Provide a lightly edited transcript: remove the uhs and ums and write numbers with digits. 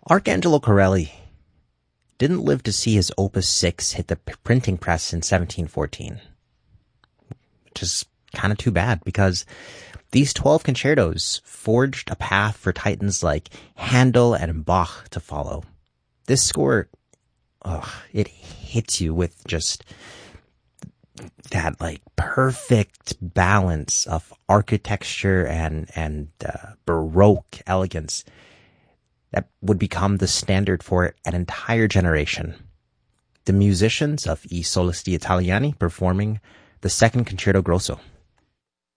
Arcangelo Corelli didn't live to see his Opus 6 hit the printing press in 1714, which is kind of too bad because these 12 concertos forged a path for titans like Handel and Bach to follow. This score, it hits you with just that like perfect balance of architecture and Baroque elegance that would become the standard for an entire generation. The musicians of I Solisti Italiani performing the second Concerto Grosso.